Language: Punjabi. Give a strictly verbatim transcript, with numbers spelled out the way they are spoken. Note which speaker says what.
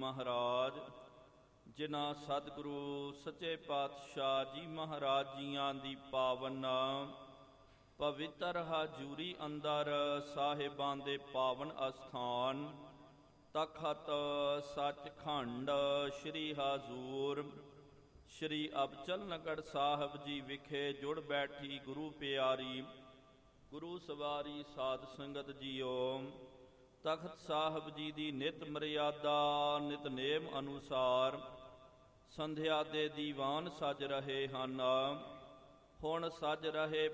Speaker 1: ਮਹਾਰਾਜ, ਜਿਨ੍ਹਾਂ ਸਤਿਗੁਰੂ ਸੱਚੇ ਪਾਤਸ਼ਾਹ ਜੀ ਮਹਾਰਾਜ ਜੀਆਂ ਦੀ ਪਾਵਨ ਪਵਿੱਤਰ ਹਜ਼ੂਰੀ ਅੰਦਰ ਸਾਹਿਬਾਂ ਦੇ ਪਾਵਨ ਅਸਥਾਨ ਤਖਤ ਸੱਚਖੰਡ ਸ੍ਰੀ ਹਜ਼ੂਰ ਸ੍ਰੀ ਅਬਚਲ ਨਗਰ ਸਾਹਿਬ ਜੀ ਵਿਖੇ ਜੁੜ ਬੈਠੀ ਗੁਰੂ ਪਿਆਰੀ ਗੁਰੂ ਸਵਾਰੀ ਸਾਧ ਸੰਗਤ ਜੀਓ, ਤਖਤ ਸਾਹਿਬ ਜੀ ਦੀ ਨਿਤ ਮਰਿਆਦਾ ਨਿਤਨੇਮ ਅਨੁਸਾਰ ਸੰਧਿਆ ਦੇ ਦੀਵਾਨ ਸਜ ਰਹੇ ਹਨ। ਹੁਣ ਸਜ ਰਹੇ